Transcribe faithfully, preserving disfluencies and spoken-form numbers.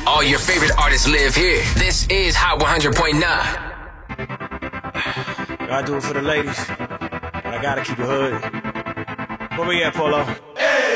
All your favorite artists live here. This is Hot one hundred point nine. I do it for the ladies, but I gotta keep it hood. Where we at, Polo?